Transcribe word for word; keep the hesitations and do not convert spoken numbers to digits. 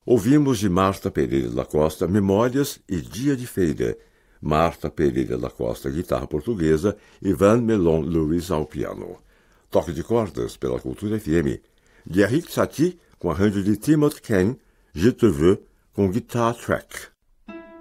Ouvimos de Marta Pereira da Costa Memórias e Dia de Feira, Marta Pereira da Costa guitarra portuguesa, Ivan Melon Lewis ao piano. Toque de cordas pela Cultura F M, de Eric Satie com arranjo de Timothy Kane, Je te veux com guitar track.